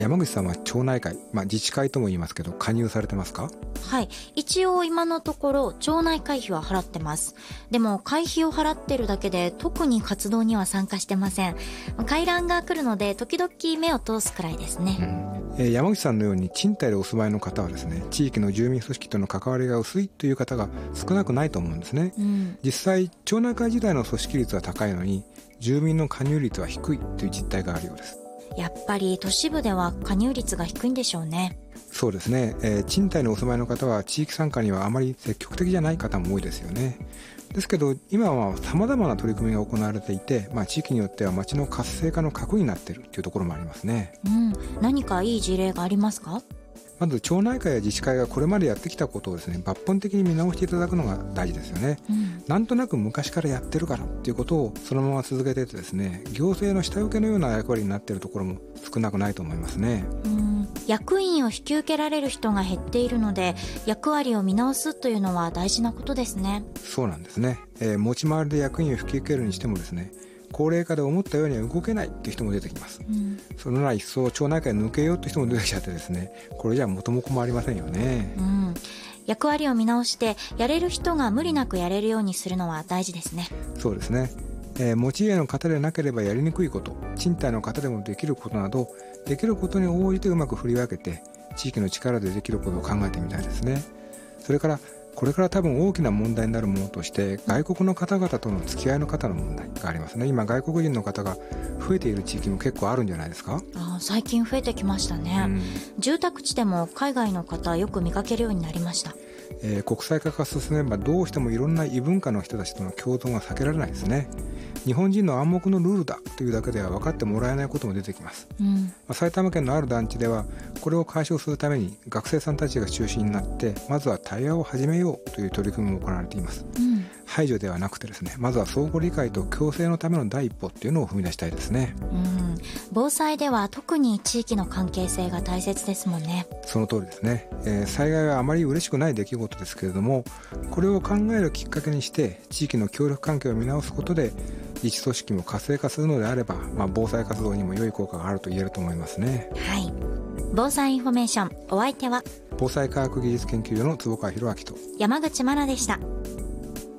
山口さんは町内会、自治会とも言いますけど加入されてますか？ はい。一応今のところ町内会費は払ってます。でも会費を払ってるだけで特に活動には参加してません。回覧が来るので時々目を通すくらいですね。 山口さんのように賃貸でお住まいの方はですね、地域の住民組織との関わりが薄いという方が少なくないと思うんですね。実際町内会自体の組織率は高いのに住民の加入率は低いという実態があるようです。 やっぱり都市部では加入率が低いんでしょうね。 そうですね、賃貸にお住まいの方は地域参加にはあまり積極的じゃない方も多いですよね。ですけど今は様々な取り組みが行われていて、地域によっては町の活性化の核になっているというところもありますね。 何かいい事例がありますか？ まず町内会や自治会がこれまでやってきたことをですね、抜本的に見直していただくのが大事ですよね。なんとなく昔からやってるからっていうことをそのまま続けていてですね、行政の下請けのような役割になっているところも少なくないと思いますね。 役員を引き受けられる人が減っているので役割を見直すというのは大事なことですね。 そうなんですね。持ち回りで役員を引き受けるにしてもですね、高齢化で思ったようには動けないっていう人も出てきます。そのなら一層町内会抜けようって人も出てきちゃってですね、これじゃ元も子もありませんよね。 役割を見直してやれる人が無理なくやれるようにするのは大事ですね。 そうですね。持ち家の方でなければやりにくいこと、賃貸の方でもできることなど、できることに応じてうまく振り分けて地域の力でできることを考えてみたいですね。それからこれから多分大きな問題になるものとして外国の方々との付き合いの方の問題がありますね。今外国人の方が増えている地域も結構あるんじゃないですか？ 最近増えてきましたね。住宅地でも海外の方よく見かけるようになりました。 国際化が進めばどうしてもいろんな異文化の人たちとの共存が避けられないですね。日本人の暗黙のルールだというだけでは分かってもらえないことも出てきます。埼玉県のある団地ではこれを解消するために学生さんたちが中心になってまずは対話を始めようという取り組みも行われています。排除ではなくてですね、まずは相互理解と共生のための第一歩っていうのを踏み出したいですね。 防災では特に地域の関係性が大切ですもんね。 その通りですね。災害はあまり嬉しくない出来事ですけれども、これを考えるきっかけにして地域の協力関係を見直すことで自治組織も活性化するのであれば、防災活動にも良い効果があると言えると思いますね。 防災インフォメーション、お相手は防災科学技術研究所の坪川博明と山口真奈でした。